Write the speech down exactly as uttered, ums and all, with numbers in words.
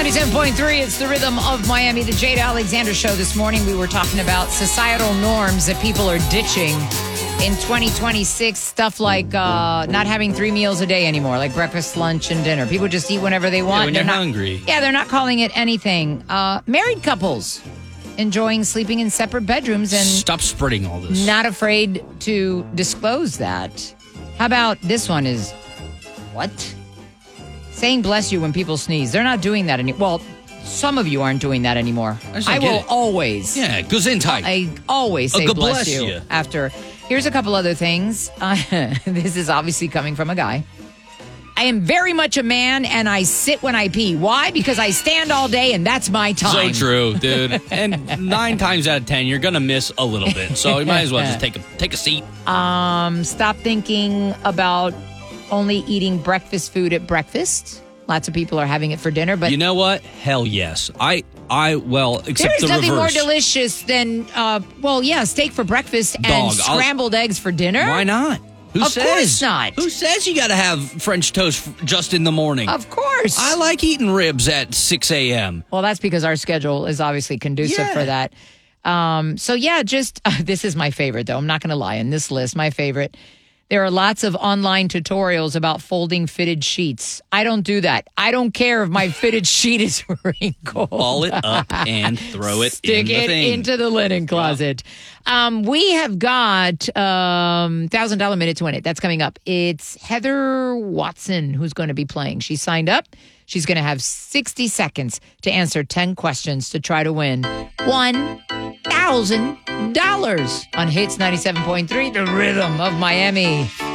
ninety-seven point three, it's the rhythm of Miami, the Jada Alexander Show. This morning we were talking about societal norms that people are ditching in twenty twenty-six. Stuff like uh, not having three meals a day anymore, like breakfast, lunch, and dinner. People just eat whenever they want. Yeah, when they're you're not, hungry. Yeah, they're not calling it anything. Uh, married couples enjoying sleeping in separate bedrooms and Stop spreading all this. not afraid to disclose that. How about this one is, what? Saying bless you when people sneeze. They're not doing that anymore. Well, some of you aren't doing that anymore. I just I don't get will it. always. Yeah, Gesundheit. I always say A bless, bless you, you. after. Here's a couple other things. Uh, this is obviously coming from a guy. I am very much a man, and I sit when I pee. Why? Because I stand all day, and that's my So time. true, dude. And nine times out of ten, you're gonna miss a little bit. So you might as well just take a take a seat. Um, stop thinking about only eating breakfast food at breakfast. Lots of people are having it for dinner, but You know what? Hell yes. I I well, except there's the nothing reverse. more delicious than, uh, well, yeah, steak for breakfast and Dog, I'll- scrambled eggs for dinner. Why not? Who Of says? course not. Who says you got to have French toast f- just in the morning? Of course. I like eating ribs at six a.m. Well, that's because our schedule is obviously conducive Yeah. for that. Um, so, yeah, just uh, this is my favorite, though. I'm not going to lie. In this list, my favorite. There are lots of online tutorials about folding fitted sheets. I don't do that. I don't care if my fitted sheet is wrinkled. Ball it up and throw it Stick in the it thing. into the linen closet. Um, we have got um, one thousand dollars minute to win it. That's coming up. It's Heather Watson who's going to be playing. She signed up. She's going to have sixty seconds to answer ten questions to try to win one thousand dollars on Hits ninety-seven point three, the rhythm of Miami.